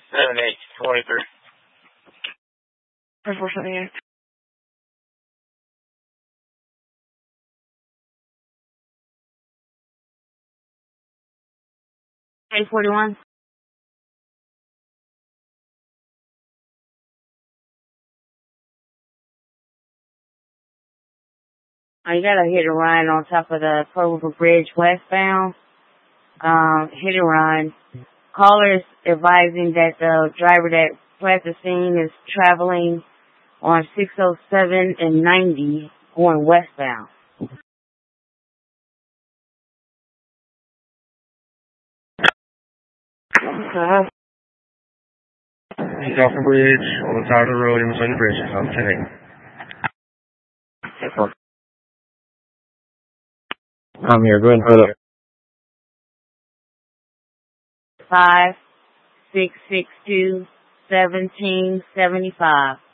7823. 478. A41. You got a hit and run on top of the Pearl River Bridge westbound. Hit and run. Callers advising that the driver that fled the scene is traveling on 607 and 90 going westbound. He's off the bridge, on the side of the road, in between the bridges, on 10-8. I'm here, go ahead and put up. 5662-1775.